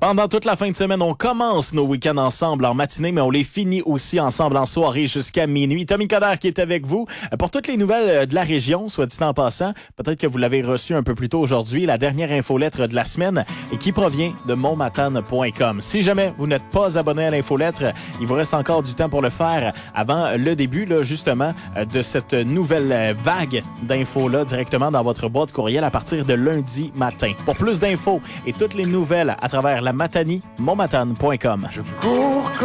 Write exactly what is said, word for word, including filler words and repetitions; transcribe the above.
Pendant toute la fin de semaine, on commence nos week-ends ensemble en matinée, mais on les finit aussi ensemble en soirée jusqu'à minuit. Tommy Coderre qui est avec vous pour toutes les nouvelles de la région, soit dit en passant. Peut-être que vous l'avez reçu un peu plus tôt aujourd'hui, la dernière infolettre de la semaine et qui provient de montmatane point com. Si jamais vous n'êtes pas abonné à l'infolettre, il vous reste encore du temps pour le faire avant le début, là, justement, de cette nouvelle vague d'infos-là directement dans votre boîte courriel à partir de lundi matin. Pour plus d'infos et toutes les nouvelles à travers la Matanie, montmatane point com. Je cours